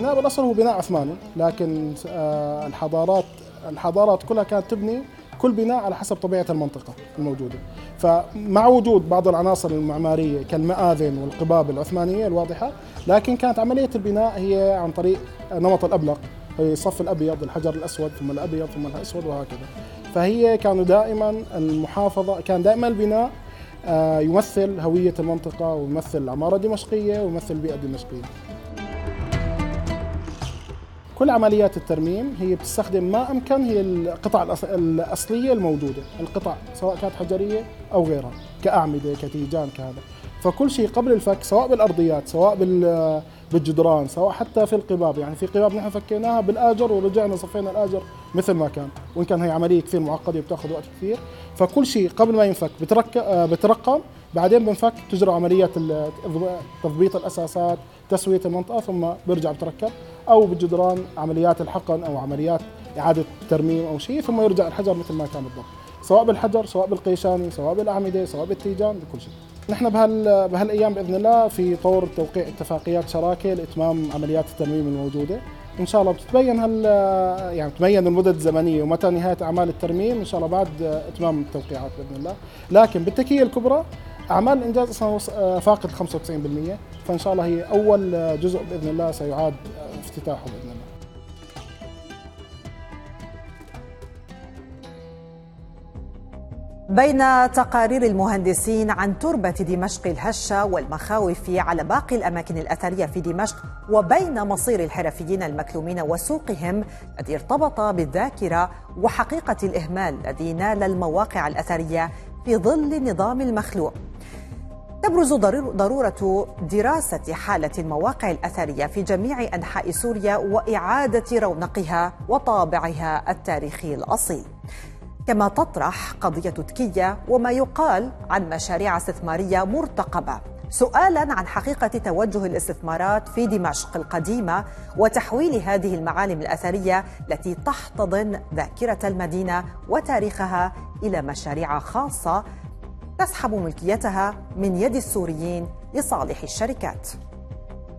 البناء بالأصل هو بناء عثماني، لكن الحضارات كلها كانت تبني كل بناء على حسب طبيعة المنطقة الموجودة. فمع وجود بعض العناصر المعمارية كالمآذن والقباب العثمانية الواضحة، لكن كانت عملية البناء هي عن طريق نمط الأبلق، هي الصف الأبيض، الحجر الأسود، ثم الأبيض، ثم الأسود، وهكذا. فهي كانوا دائما المحافظة، كان دائما البناء يمثل هوية المنطقة، ويمثل العمارة الدمشقية، ويمثل البيئة الدمشقية. كل عمليات الترميم هي بتستخدم ما أمكن هي القطع الأصلية الموجودة، القطع سواء كانت حجرية أو غيرها، كأعمدة، كتيجان، كهذا. فكل شيء قبل الفك، سواء بالأرضيات، سواء بالجدران، سواء حتى في القباب. يعني في قباب نحن فكيناها بالآجر ورجعنا صفينا الآجر مثل ما كان، وإن كان هي عملية كثير معقدة وبتاخذ وقت كثير. فكل شيء قبل ما ينفك بترقم، بعدين بنفك، تجرى عمليات تضبيط الأساسات، تسوية المنطقة، ثم بيرجع بتركب، أو بالجدران عمليات الحقن أو عمليات إعادة ترميم أو شيء، ثم يرجع الحجر مثل ما كان بالضبط، سواء بالحجر، سواء بالقيشاني، سواء بالأعمدة، سواء بالتيجان، بكل شيء. نحن بهالأيام بإذن الله في طور توقيع اتفاقيات شراكة لإتمام عمليات الترميم الموجودة. إن شاء الله بتتبين يعني تبين المدد الزمنية ومتى نهاية أعمال الترميم إن شاء الله بعد إتمام التوقيعات بإذن الله. لكن بالتكية الكبرى أعمال الإنجاز أصلا فاقد 95%، فإن شاء الله هي أول جزء بإذن الله سيعاد افتتاحه بإذن الله. بين تقارير المهندسين عن تربة دمشق الهشة والمخاوف على باقي الأماكن الأثرية في دمشق، وبين مصير الحرفيين المكلومين وسوقهم الذي ارتبط بالذاكرة، وحقيقة الإهمال الذي نال المواقع الأثرية في ظل النظام المخلوع، تبرز ضرورة دراسة حالة المواقع الأثرية في جميع أنحاء سوريا وإعادة رونقها وطابعها التاريخي الأصيل. كما تطرح قضية تكية وما يقال عن مشاريع استثمارية مرتقبة سؤالاً عن حقيقة توجه الاستثمارات في دمشق القديمة وتحويل هذه المعالم الأثرية التي تحتضن ذاكرة المدينة وتاريخها إلى مشاريع خاصة تسحب ملكيتها من يد السوريين لصالح الشركات.